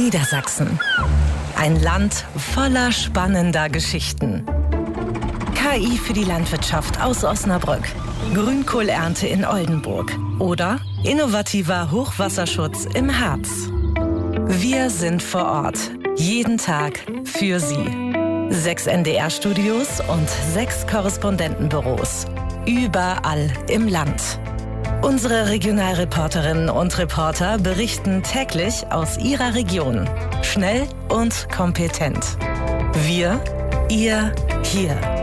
Niedersachsen. Ein Land voller spannender Geschichten. KI für die Landwirtschaft aus Osnabrück. Grünkohlernte in Oldenburg. Oder innovativer Hochwasserschutz im Harz. Wir sind vor Ort. Jeden Tag für Sie. 6 NDR-Studios und 6 Korrespondentenbüros. Überall im Land. Unsere Regionalreporterinnen und Reporter berichten täglich aus ihrer Region. Schnell und kompetent. Wir, ihr, hier.